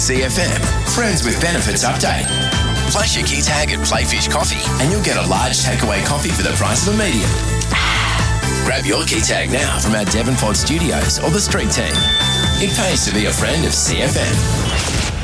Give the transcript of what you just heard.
CFM, Friends with Benefits update. Flash your key tag at Playfish Coffee and you'll get a large takeaway coffee for the price of a medium. Grab your key tag now from our Devonport studios or the street team. It pays to be a friend of CFM.